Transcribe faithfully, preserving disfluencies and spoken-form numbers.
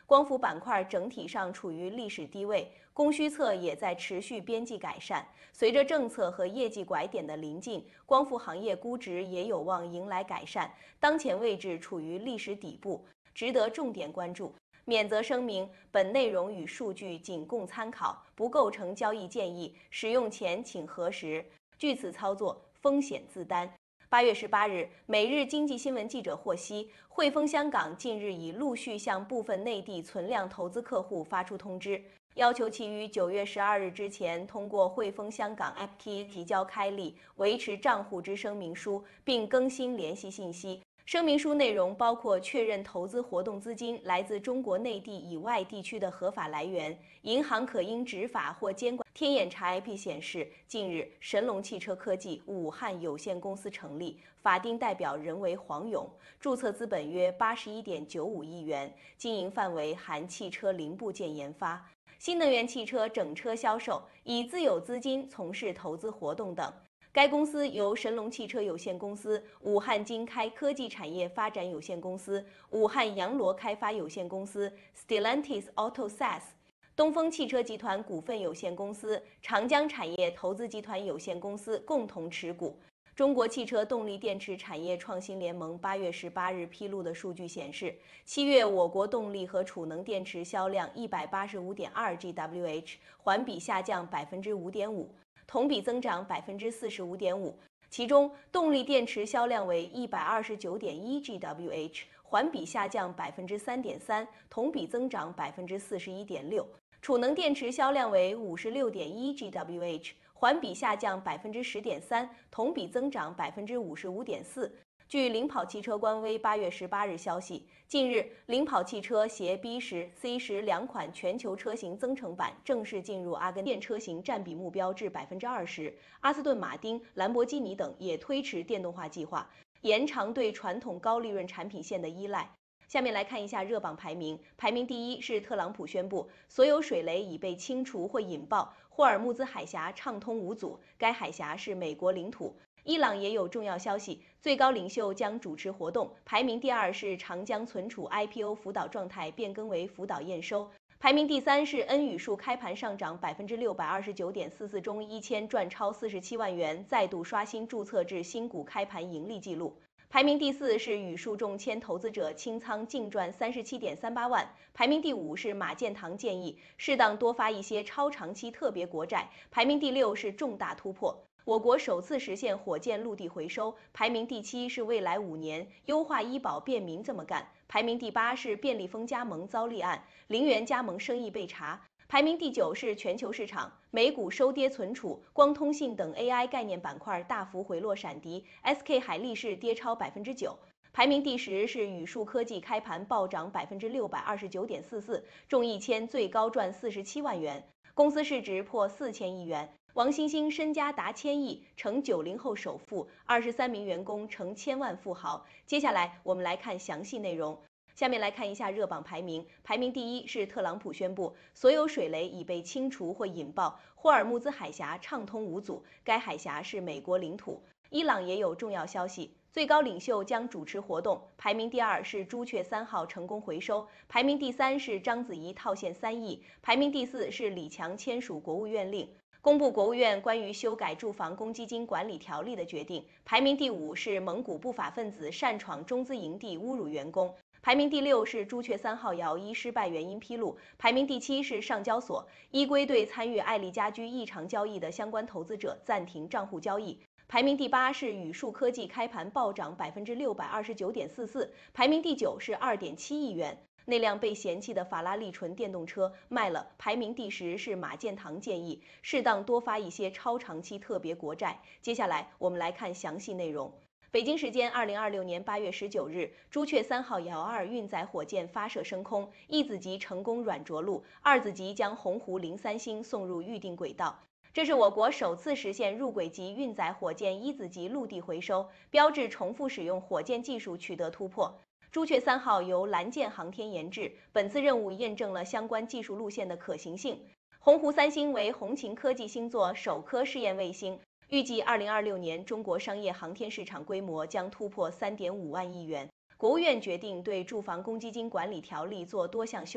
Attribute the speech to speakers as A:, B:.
A: 光伏板块整体上处于历史低位，供需侧也在持续边际改善。随着政策和业绩拐点的临近，光伏行业估值也有望迎来改善，当前位置处于历史底部，值得重点关注。免责声明：本内容与数据仅供参考，不构成交易建议，使用前请核实。据此操作，风险自担。八月十八日，每日经济新闻记者获悉，汇丰香港近日已陆续向部分内地存量投资客户发出通知，要求其于九月十二日之前通过汇丰香港 A P P 提交开立、维持账户之声明书，并更新联系信息。声明书内容包括确认投资活动资金来自中国内地以外地区的合法来源，银行可因执法或监管。天眼查 I P 显示，近日神龙汽车科技武汉有限公司成立，法定代表人为黄勇，注册资本约八十一点九五亿元，经营范围含汽车零部件研发、新能源汽车整车销售，以自有资金从事投资活动等。该公司由神龙汽车有限公司、武汉金开科技产业发展有限公司、武汉洋螺开发有限公司、Stellantis Auto S A S、东风汽车集团股份有限公司、长江产业投资集团有限公司共同持股。中国汽车动力电池产业创新联盟八月十八日披露的数据显示，七月我国动力和储能电池销量一百八十五点二 G W H， 环比下降百分之五点五。同比增长百分之四十五点五，其中动力电池销量为一百二十九点一 G W H， 环比下降百分之三点三，同比增长百分之四十一点六。储能电池销量为五十六点一 G W H， 环比下降百分之十点三，同比增长百分之五十五点四。据领跑汽车官微八月十八日消息，近日领跑汽车携 B 十、C 十两款全球车型增程版正式进入阿根廷，车型占比目标至百分之二十。阿斯顿马丁、兰博基尼等也推迟电动化计划，延长对传统高利润产品线的依赖。下面来看一下热榜排名，排名第一是特朗普宣布所有水雷已被清除或引爆，霍尔木兹海峡畅通无阻，该海峡是美国领土。伊朗也有重要消息，最高领袖将主持活动。排名第二是长江存储 I P O 辅导状态变更为辅导验收。排名第三是恩宇树开盘上涨百分之六百二十九点四四，中一千赚超四十七万元，再度刷新注册制新股开盘盈利记录。排名第四是宇树中签投资者清仓净赚三十七点三八万。排名第五是马建堂建议适当多发一些超长期特别国债。排名第六是重大突破，我国首次实现火箭陆地回收。排名第七是未来五年优化医保便民这么干。排名第八是便利蜂加盟遭立案，零元加盟生意被查。排名第九是全球市场，美股收跌存储，光通信等 A I 概念板块大幅回落闪跌 ，S K 海力士跌超百分之九。排名第十是宇树科技开盘暴涨百分之六百二十九点四四，中一千最高赚四十七万元，公司市值破四千亿元。王兴兴身家达千亿，成九零后首富，二十三名员工成千万富豪。接下来我们来看详细内容。下面来看一下热榜排名，排名第一是特朗普宣布所有水雷已被清除或引爆，霍尔木兹海峡畅通无阻，该海峡是美国领土。伊朗也有重要消息，最高领袖将主持活动。排名第二是朱雀三号成功回收，排名第三是章子怡套现三亿，排名第四是李强签署国务院令，公布国务院关于修改住房公积金管理条例的决定。排名第五是蒙古不法分子擅闯中资营地侮辱员工。排名第六是朱雀三号摇一失败原因披露，排名第七是上交所依规对参与爱丽家居异常交易的相关投资者暂停账户交易。排名第八是宇树科技开盘暴涨百分之六百二十九点四四，排名第九是二点七亿元。那辆被嫌弃的法拉利纯电动车卖了。排名第十是马建堂建议适当多发一些超长期特别国债。接下来我们来看详细内容。北京时间二零二六年八月十九日，朱雀三号遥二运载火箭发射升空，一子级成功软着陆，二子级将鸿鹄零三星送入预定轨道。这是我国首次实现入轨级运载火箭一子级陆地回收，标志重复使用火箭技术取得突破。朱雀三号由蓝箭航天研制，本次任务验证了相关技术路线的可行性。鸿鹄三星为红擎科技星座首颗试验卫星。预计二零二六年中国商业航天市场规模将突破三点五万亿元。国务院决定对住房公积金管理条例做多项修